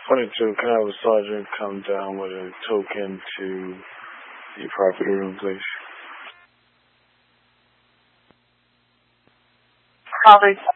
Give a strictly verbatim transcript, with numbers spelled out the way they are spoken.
twenty-two, can I have a sergeant come down with a token to the property room, please? Calling